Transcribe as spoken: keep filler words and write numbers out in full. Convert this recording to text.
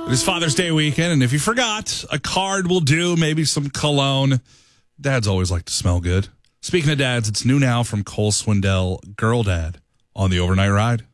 It is Father's Day weekend, and if you forgot, a card will do, maybe some cologne. Dads always like to smell good. Speaking of dads, it's new now from Cole Swindell, Girl Dad, on the Overnight Ride.